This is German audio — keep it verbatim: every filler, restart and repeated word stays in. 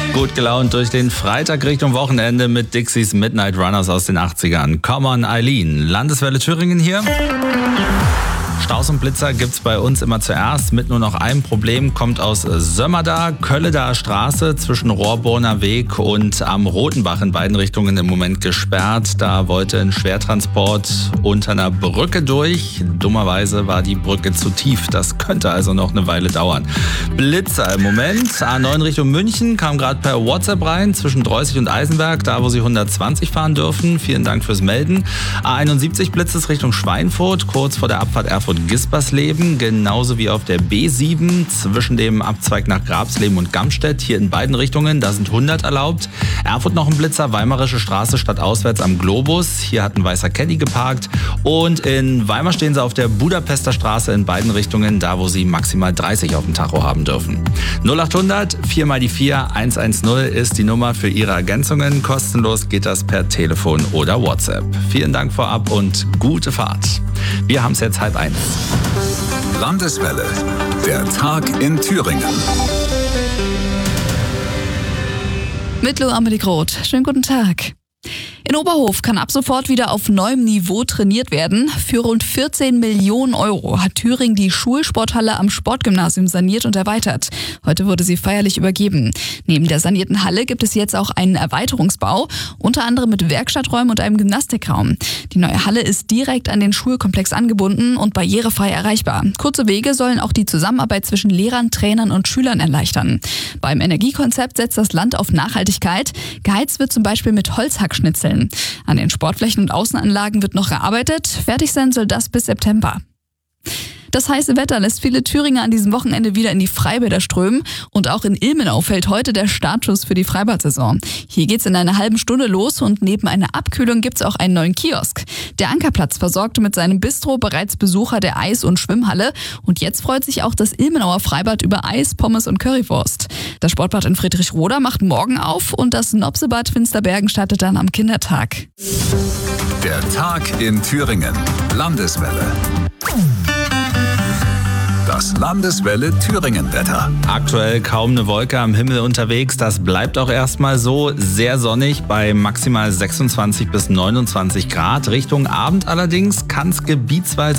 Gut gelaunt durch den Freitag Richtung Wochenende mit Dixies Midnight Runners aus den achtzigern. Come on, Eileen. Landeswelle Thüringen hier. Staus und Blitzer gibt's bei uns immer zuerst. Mit nur noch einem Problem kommt aus Sömmerda, Kölledaer Straße zwischen Rohrborner Weg und am Rotenbach in beiden Richtungen im Moment gesperrt. Da wollte ein Schwertransport unter einer Brücke durch. Dummerweise war die Brücke zu tief. Das könnte also noch eine Weile dauern. Blitzer im Moment. A neun Richtung München kam gerade per WhatsApp rein zwischen Dreußig und Eisenberg, da wo Sie hundertzwanzig fahren dürfen. Vielen Dank fürs Melden. A einundsiebzig Blitzes Richtung Schweinfurt, kurz vor der Abfahrt Erfurt-Gispersleben, genauso wie auf der B sieben zwischen dem Abzweig nach Grabsleben und Gamstedt, hier in beiden Richtungen, da sind hundert erlaubt. Erfurt noch ein Blitzer, Weimarische Straße stadtauswärts am Globus, hier hat ein weißer Caddy geparkt und in Weimar stehen sie auf der Budapester Straße in beiden Richtungen, da wo sie maximal dreißig auf dem Tacho haben dürfen. null achthundert vier mal die vier hundertzehn ist die Nummer für Ihre Ergänzungen, kostenlos geht das per Telefon oder WhatsApp. Vielen Dank vorab und gute Fahrt. Wir haben es jetzt halb eins. Landeswelle, der Tag in Thüringen. Mit Lou Amelie Groth. Schönen guten Tag. In Oberhof kann ab sofort wieder auf neuem Niveau trainiert werden. Für rund vierzehn Millionen Euro hat Thüringen die Schulsporthalle am Sportgymnasium saniert und erweitert. Heute wurde sie feierlich übergeben. Neben der sanierten Halle gibt es jetzt auch einen Erweiterungsbau, unter anderem mit Werkstatträumen und einem Gymnastikraum. Die neue Halle ist direkt an den Schulkomplex angebunden und barrierefrei erreichbar. Kurze Wege sollen auch die Zusammenarbeit zwischen Lehrern, Trainern und Schülern erleichtern. Beim Energiekonzept setzt das Land auf Nachhaltigkeit. Geheizt wird zum Beispiel mit Holzhackschnitzeln. An den Sportflächen und Außenanlagen wird noch gearbeitet. Fertig sein soll das bis September. Das heiße Wetter lässt viele Thüringer an diesem Wochenende wieder in die Freibäder strömen. Und auch in Ilmenau fällt heute der Startschuss für die Freibad-Saison. Hier geht's in einer halben Stunde los und neben einer Abkühlung gibt's auch einen neuen Kiosk. Der Ankerplatz versorgte mit seinem Bistro bereits Besucher der Eis- und Schwimmhalle. Und jetzt freut sich auch das Ilmenauer Freibad über Eis, Pommes und Currywurst. Das Sportbad in Friedrichroda macht morgen auf und das Nopsebad Finsterbergen startet dann am Kindertag. Der Tag in Thüringen. Landeswelle. Das Landeswelle Thüringen-Wetter. Aktuell kaum eine Wolke am Himmel unterwegs. Das bleibt auch erstmal so. Sehr sonnig bei maximal sechsundzwanzig bis neunundzwanzig Grad. Richtung Abend allerdings kann es gebietsweise